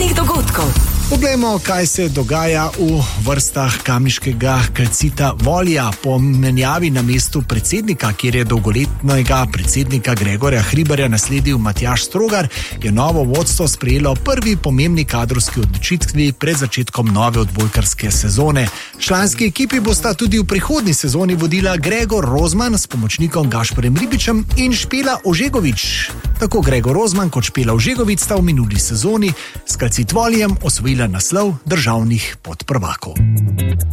športnih dogodkov. Poglejmo, kaj se dogaja v vrstah kamniškega Calcita Volija. Po menjavi na mestu predsednika, kjer je dolgoletnega predsednika Gregorja Hribarja nasledil Matjaž Strogar, je novo vodstvo sprejelo prvi pomembni kadrovski odločitvi pred začetkom nove odbojkarske sezone. Članski ekipi bosta tudi v prihodnji sezoni vodila Gregor Rozman s pomočnikom Gašperjem Ribičem in Špela Ožegovič. Tako Gregor Rozman kot Špela Ožegovič sta v minuli sezoni s Calcit Volijem osvojila naslov državnih podprvakov.